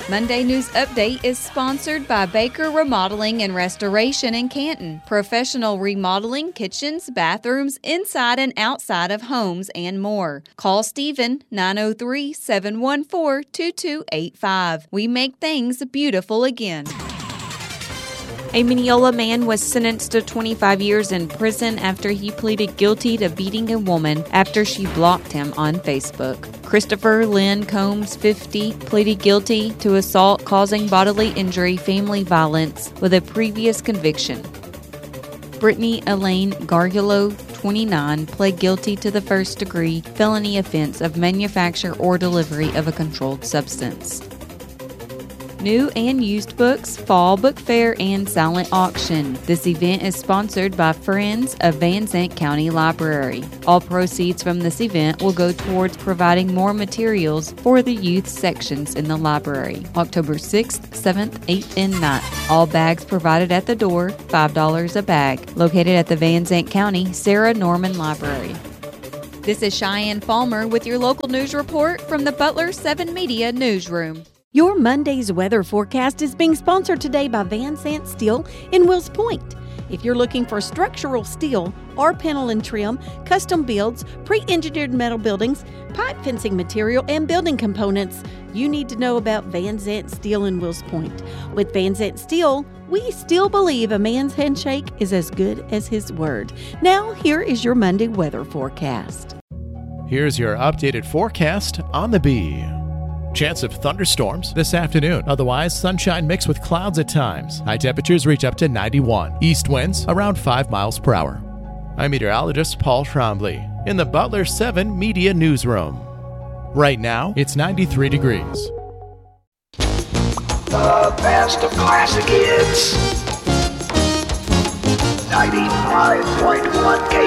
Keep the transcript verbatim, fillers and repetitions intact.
Monday News Update is sponsored by Baker Remodeling and Restoration in Canton. Professional remodeling, kitchens, bathrooms, inside and outside of homes, and more. Call Stephen, nine oh three, seven one four, two two eight five. We make things beautiful again. A Mineola man was sentenced to twenty-five years in prison after he pleaded guilty to beating a woman after she blocked him on Facebook. Christopher Lynn Combs, fifty, pleaded guilty to assault causing bodily injury, family violence, with a previous conviction. Brittany Elaine Gargulo, twenty-nine, pled guilty to the first-degree felony offense of manufacture or delivery of a controlled substance. New and used books, Fall Book Fair, and Silent Auction. This event is sponsored by Friends of Van Zandt County Library. All proceeds from this event will go towards providing more materials for the youth sections in the library. October sixth, seventh, eighth, and ninth. All bags provided at the door, five dollars a bag. Located at the Van Zandt County Sarah Norman Library. This is Cheyenne Falmer with your local news report from the Butler seven Media Newsroom. Your Monday's weather forecast is being sponsored today by Van Zandt Steel in Wills Point. If you're looking for structural steel, R-panel and trim, custom builds, pre-engineered metal buildings, pipe fencing material, and building components, you need to know about Van Zandt Steel in Wills Point. With Van Zandt Steel, we still believe a man's handshake is as good as his word. Now, here is your Monday weather forecast. Here's your updated forecast on the Bee. Chance of thunderstorms this afternoon. Otherwise, sunshine mixed with clouds at times. High temperatures reach up to ninety-one. East winds around five miles per hour. I'm meteorologist Paul Trombley in the Butler seven Media Newsroom. Right now, it's ninety-three degrees. The best of classic hits. ninety-five point one K